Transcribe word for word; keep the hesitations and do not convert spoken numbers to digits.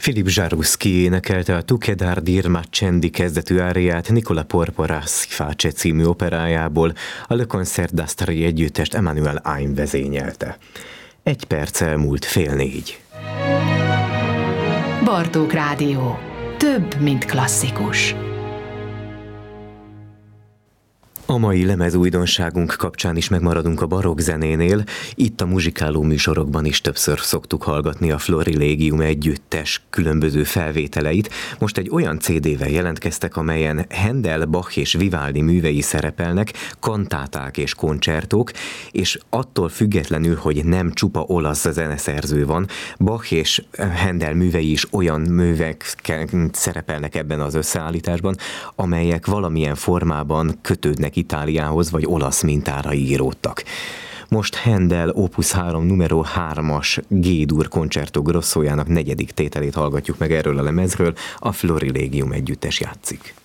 Filip Zsaruszki énekelte a Tu che dar dir m'accendi kezdetű áriát Nicola Porpora Si face című operájából, a Le Concert d'Astri együttest Emmanuel Aim vezényelte. Egy perc elmúlt fél négy. Bartók Rádió. Több, mint klasszikus. A mai lemezújdonságunk kapcsán is megmaradunk a barokk zenénél. Itt a muzsikáló műsorokban is többször szoktuk hallgatni a Florilegium együttes különböző felvételeit. Most egy olyan cé dé-vel jelentkeztek, amelyen Händel, Bach és Vivaldi művei szerepelnek, kantáták és koncertók, és attól függetlenül, hogy nem csupa olasz zeneszerző van, Bach és Händel művei is olyan művek szerepelnek ebben az összeállításban, amelyek valamilyen formában kötődnek Itáliához vagy olasz mintára íródtak. Most Händel Opus három numero hármas G-dur Concerto Grossójának negyedik tételét hallgatjuk meg erről a lemezről, a Florilegium együttes játszik.